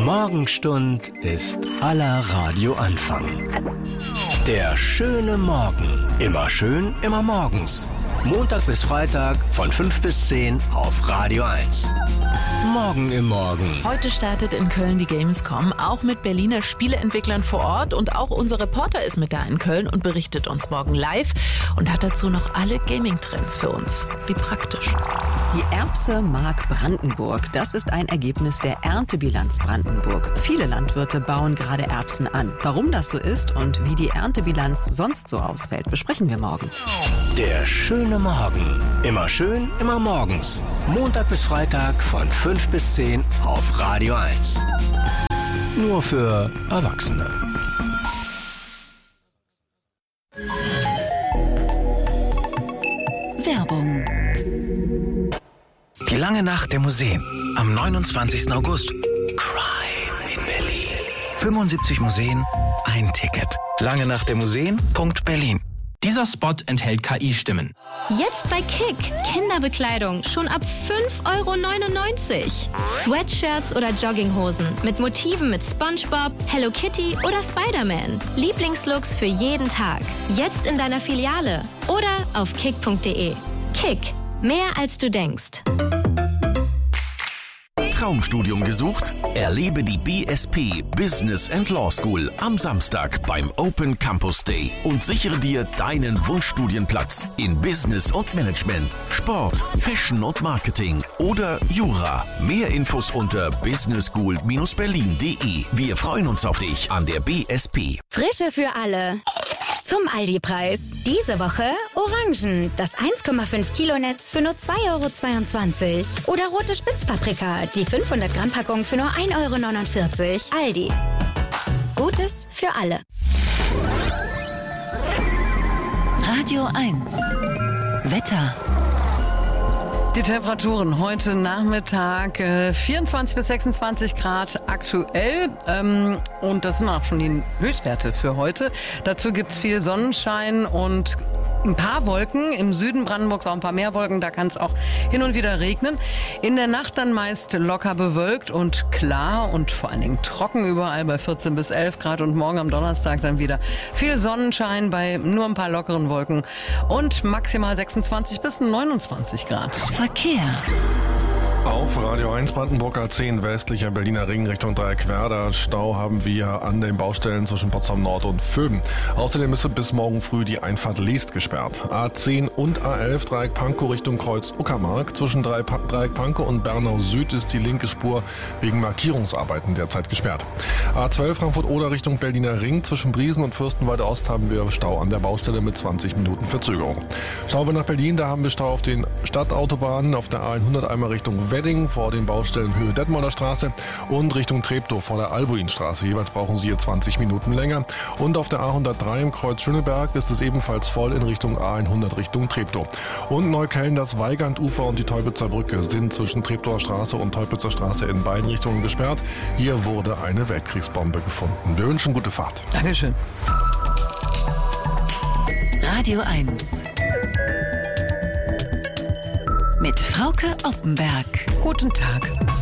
Morgenstund ist aller Radioanfang. Der schöne Morgen. Immer schön, immer morgens. Montag bis Freitag von 5 bis 10 auf Radio 1. Morgen im Morgen. Heute startet in Köln die Gamescom, auch mit Berliner Spieleentwicklern vor Ort. Und auch unser Reporter ist mit da in Köln und berichtet uns morgen live und hat dazu noch alle Gaming-Trends für uns. Wie praktisch. Die Erbse mag Brandenburg. Das ist ein Ergebnis der Erntebilanz Brandenburg. Viele Landwirte bauen gerade Erbsen an. Warum das so ist und wie die Erntebilanz sonst so ausfällt, besprechen wir morgen. Der schöne Morgen. Immer schön, immer morgens. Montag bis Freitag von 5 bis 10 auf Radio 1. Nur für Erwachsene. Werbung. Die lange Nacht der Museen am 29. August. Crime in Berlin. 75 Museen, ein Ticket. Lange Nacht der Museen.Berlin. Dieser Spot enthält KI-Stimmen. Jetzt bei Kick. Kinderbekleidung schon ab 5,99 €. Sweatshirts oder Jogginghosen mit Motiven mit SpongeBob, Hello Kitty oder Spider-Man. Lieblingslooks für jeden Tag. Jetzt in deiner Filiale oder auf kick.de. Kick. Mehr als du denkst. Traumstudium gesucht? Erlebe die BSP Business and Law School am Samstag beim Open Campus Day und sichere dir deinen Wunschstudienplatz in Business und Management, Sport, Fashion und Marketing oder Jura. Mehr Infos unter businessschool-berlin.de. Wir freuen uns auf dich an der BSP. Frische für alle. Zum Aldi-Preis. Diese Woche Orangen, das 1,5 Kilo Netz für nur 2,22 €. Oder rote Spitzpaprika, die 500 Gramm Packung für nur 1,49 €. Aldi. Gutes für alle. Radio 1. Wetter. Die Temperaturen heute Nachmittag 24 bis 26 Grad aktuell und das sind auch schon die Höchstwerte für heute. Dazu gibt's viel Sonnenschein und ein paar Wolken, im Süden Brandenburgs auch ein paar mehr Wolken, da kann es auch hin und wieder regnen. In der Nacht dann meist locker bewölkt und klar und vor allen Dingen trocken überall bei 14 bis 11 Grad und morgen am Donnerstag dann wieder viel Sonnenschein bei nur ein paar lockeren Wolken und maximal 26 bis 29 Grad. Verkehr. Auf Radio 1 Brandenburg A10 westlicher Berliner Ring Richtung Dreieckwerder. Stau haben wir an den Baustellen zwischen Potsdam Nord und Vöben. Außerdem ist bis morgen früh die Einfahrt Leest gesperrt. A10 und A11 Dreieck Pankow Richtung Kreuz Uckermark. Zwischen Dreieck Pankow und Bernau Süd ist die linke Spur wegen Markierungsarbeiten derzeit gesperrt. A12 Frankfurt-Oder Richtung Berliner Ring. Zwischen Briesen und Fürstenwalde Ost haben wir Stau an der Baustelle mit 20 Minuten Verzögerung. Schauen wir nach Berlin, da haben wir Stau auf den Stadtautobahnen, auf der A100 einmal Richtung Wedding vor den Baustellen Höhe Detmolder Straße und Richtung Treptow vor der Albuinstraße. Jeweils brauchen Sie hier 20 Minuten länger. Und auf der A103 im Kreuz Schöneberg ist es ebenfalls voll in Richtung A100 Richtung Treptow. Und Neukölln, das Weigandufer und die Teupitzer Brücke sind zwischen Treptower Straße und Teupitzer Straße in beiden Richtungen gesperrt. Hier wurde eine Weltkriegsbombe gefunden. Wir wünschen gute Fahrt. Dankeschön. Radio 1. Mit Frauke Oppenberg. Guten Tag.